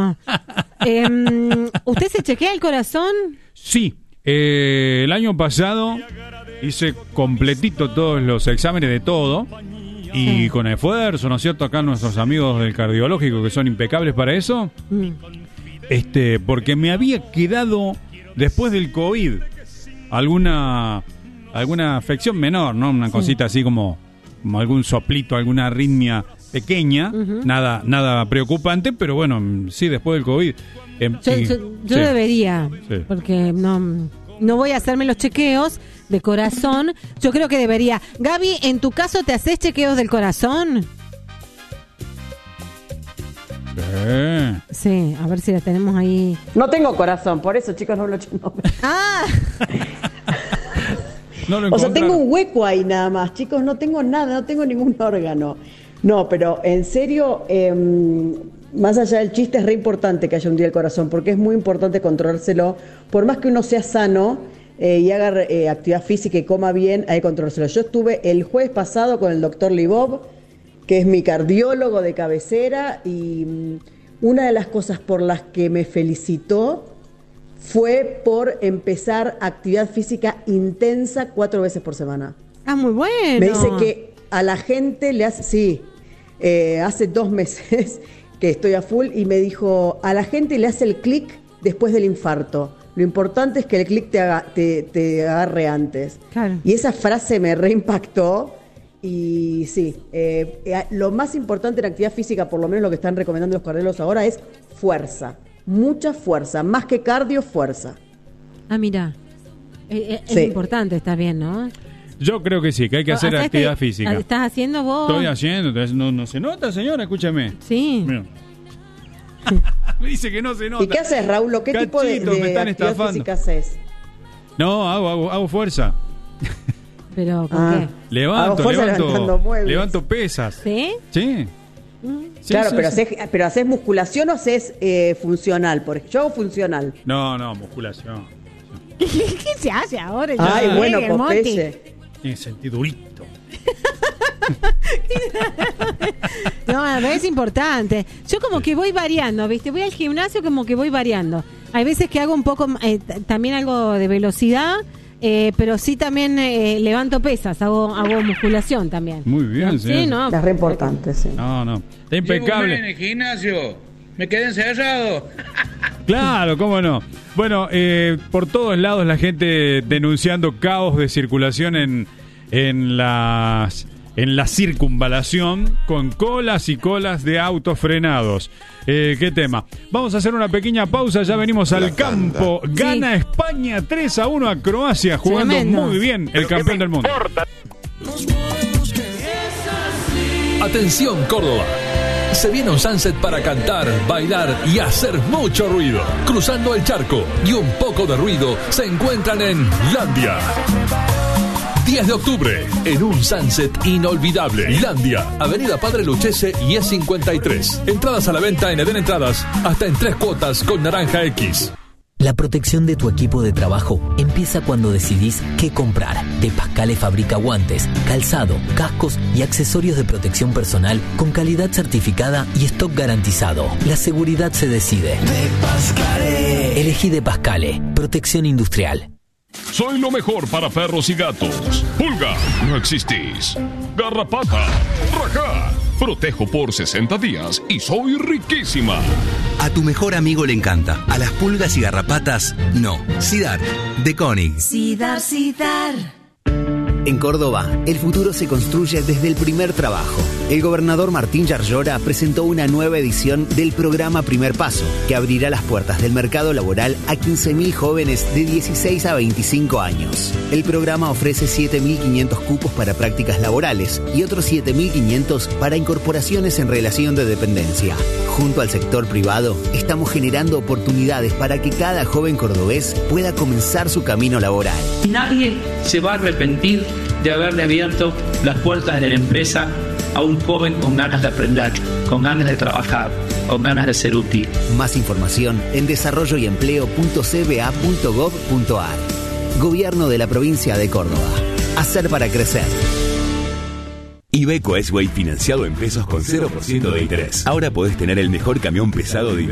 ¿Usted se chequea el corazón? Sí, el año pasado hice completito todos los exámenes de todo y con esfuerzo, ¿no es cierto? Acá nuestros amigos del cardiológico que son impecables para eso, porque me había quedado después del COVID alguna afección menor, ¿no? Una cosita así como algún soplito, alguna arritmia pequeña, nada preocupante, pero bueno, sí, después del COVID. Yo debería, porque no voy a hacerme los chequeos de corazón. Yo creo que debería. Gaby, ¿en tu caso te haces chequeos del corazón? Sí, a ver si la tenemos ahí. No tengo corazón, por eso, chicos, no lo no. ¡Ah! O sea, tengo un hueco ahí nada más, chicos, no tengo nada, no tengo ningún órgano. No, pero en serio, más allá del chiste, es re importante que haya un día del corazón, porque es muy importante controlárselo. Por más que uno sea sano y haga actividad física y coma bien, hay que controlárselo. Yo estuve el jueves pasado con el doctor Libov, que es mi cardiólogo de cabecera, y una de las cosas por las que me felicitó fue por empezar actividad física intensa 4 veces por semana. Ah, muy bueno. Me dice que a la gente le hace, hace 2 meses que estoy a full, y me dijo, a la gente le hace el clic después del infarto. Lo importante es que el clic te agarre antes. Claro. Y esa frase me reimpactó. Y sí, lo más importante en actividad física, por lo menos lo que están recomendando los cardiólogos ahora, es fuerza. Mucha fuerza, más que cardio, fuerza. Ah, mira, es importante, está bien, ¿no? Yo creo que sí, que hay que hacer actividad física. ¿Estás haciendo vos? Estoy haciendo, no se nota, señora, escúchame. Sí. Me dice que no se nota. ¿Y qué haces, Raúl? ¿Qué tipo de actividad física haces? No, hago fuerza. ¿Pero con qué? Levanto pesas. ¿Sí? Sí. Sí, claro, sí, pero ¿haces musculación o haces funcional? Porque yo hago funcional. No, musculación. ¿Qué se hace ahora? Ay, bueno, Popeye. Tiene sentidurito. No, es importante. Yo como que voy variando, ¿viste? Voy al gimnasio como que voy variando. Hay veces que hago un poco, también algo de velocidad, pero sí también levanto pesas, hago musculación también. Muy bien, sí. ¿No? Es re importante, sí. No, está impecable. En el gimnasio, me quedé encerrado. Claro, cómo no. Bueno, por todos lados la gente denunciando caos de circulación en la circunvalación, con colas y colas de autos frenados. ¿Qué tema? Vamos a hacer una pequeña pausa, ya venimos al campo. Gana España 3-1 a Croacia, jugando muy bien el campeón del mundo. Atención, Córdoba. Se viene un sunset para cantar, bailar y hacer mucho ruido. Cruzando el charco y un poco de ruido se encuentran en Landia. 10 de octubre, en un sunset inolvidable. Landia, Avenida Padre Lucchese y E53. Entradas a la venta en Eden Entradas, hasta en 3 cuotas con Naranja X. La protección de tu equipo de trabajo empieza cuando decidís qué comprar. De Pascale fabrica guantes, calzado, cascos y accesorios de protección personal con calidad certificada y stock garantizado. La seguridad se decide. De Pascale. Elegí De Pascale. Protección industrial. Soy lo mejor para perros y gatos. Pulga, no existís. Garrapata, rajá. Protejo por 60 días y soy riquísima. A tu mejor amigo le encanta. A las pulgas y garrapatas, no. Sidar, de Koenig. Sidar. En Córdoba, el futuro se construye desde el primer trabajo. El gobernador Martín Yarlora presentó una nueva edición del programa Primer Paso, que abrirá las puertas del mercado laboral a 15.000 jóvenes de 16 a 25 años. El programa ofrece 7.500 cupos para prácticas laborales y otros 7.500 para incorporaciones en relación de dependencia. Junto al sector privado, estamos generando oportunidades para que cada joven cordobés pueda comenzar su camino laboral. Nadie se va a arrepentir de haberle abierto las puertas de la empresa a un joven con ganas de aprender, con ganas de trabajar, con ganas de ser útil. Más información en desarrolloyempleo.cba.gov.ar. Gobierno de la provincia de Córdoba. Hacer para crecer. Iveco S-Way financiado en pesos con 0% de interés. Ahora podés tener el mejor camión pesado de